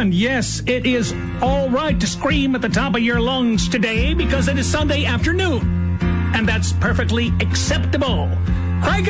And yes, it is all right to scream at the top of your lungs today because it is Sunday afternoon. And that's perfectly acceptable. Crank